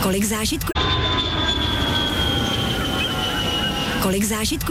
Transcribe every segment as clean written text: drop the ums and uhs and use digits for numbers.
Kolik zážitků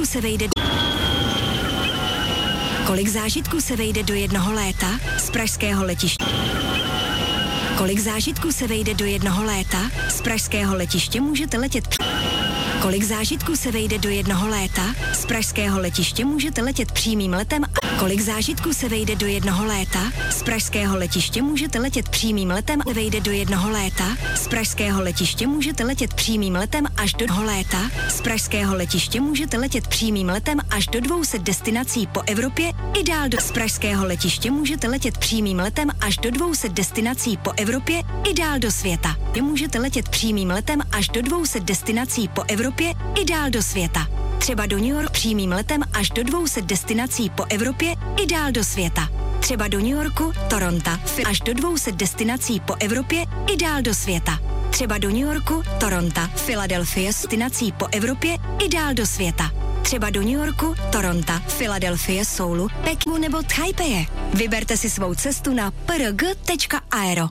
se vejde do jednoho léta z pražského letiště? Kolik zážitků se vejde do jednoho léta z pražského letiště můžete letět? Kolik zážitků se vejde do jednoho léta z pražského letiště můžete letět přímým letem? Kolik zážitků se vejde do jednoho léta z pražského letiště můžete letět přímým letem? Vejde do jednoho léta z pražského letiště můžete letět přímým letem až do léta z pražského letiště můžete letět přímým letem až do 200 destinací po Evropě i dál z pražského letiště můžete letět přímým letem až do 200 destinací po Evropě i dál do světa. Můžete letět přímým letem až do 200 destinací po Evropě i dál do světa. Třeba do New York přímým letem až do 200 destinací po Evropě i dál do světa. Třeba do New Yorku, Toronto, až do 200 destinací po Evropě i dál do světa. Třeba do New Yorku, Toronto, Philadelphia destinací po Evropě i dál do světa. Třeba do New Yorku, Toronto, Philadelphia, Soulu, Pekingu nebo Taipeje. Vyberte si svou cestu na prg.aero.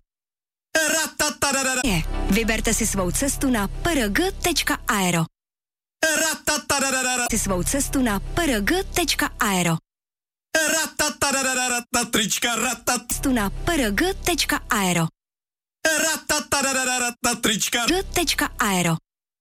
Vyberte si svou cestu na prg.aero. Si svou cestu na prg.aero. Cestu na prg.aero. Prg.aero.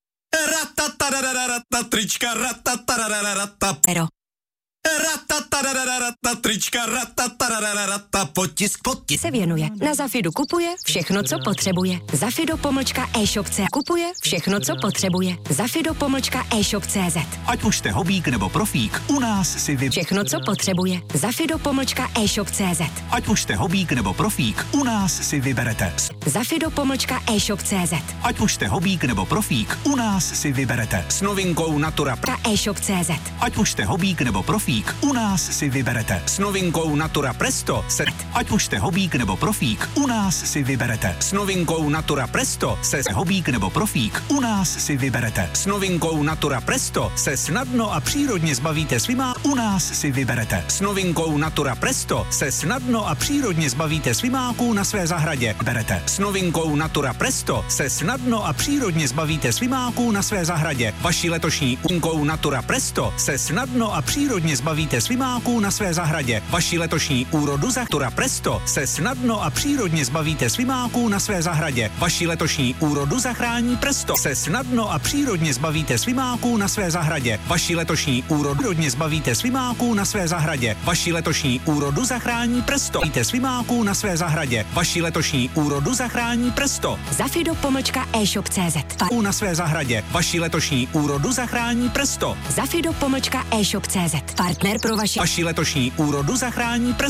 Potisk se věnuje. Na Zafidu kupuje všechno, co potřebuje. Zafido-e-shop.cz kupuje všechno, co potřebuje. Zafido-e-shop.cz. Ať už jste hobík nebo profík, u nás si všechno, co potřebuje. Zafido-e-shop.cz. Ať už jste hobík nebo profík, u nás si vyberete. Zafido-e-shop.cz. Ať už jste hobík nebo profík, u nás si vyberete. S novinkou Natura e-shop.cz. Ať už jste hobík nebo profík, u nás si vyberete. S novinkou Natura Presto se, ať už jste hobík nebo profík, u nás si vyberete. S novinkou Natura Presto se hobík nebo profík, u nás si vyberete. S novinkou Natura Presto se snadno a přírodně zbavíte svima, u nás si vyberete. S novinkou Natura Presto se snadno a přírodně zbavíte svimáků na své zahradě. Berete. S novinkou Natura Presto se snadno a přírodně zbavíte svimáků na své zahradě. Vaši letošní novinkou Natura Presto se snadno a přírodně zbavíte svimáků na své zahradě. Vaši letošní úrodu Natura Presto se snadno a přírodně zbavíte svimáků na své zahradě. Vaši letošní úrodu zachrání Presto se snadno a přírodně zbavíte svimáků na své zahradě. Vaši letošní úrodu přírodně zbavíte svimáků na své zahradě. Vaši letošní úrodu zachrání Presto. Zbavíte svimáků na své zahradě. Vaši letošní úrodu zachrání Presto. Zafido-e-shop.cz. Na své zahradě. Vaši letošní úrodu zachrání Presto. Zafido-e-shop.cz. Partner pro vaši letošní úrodu zachrání Presto.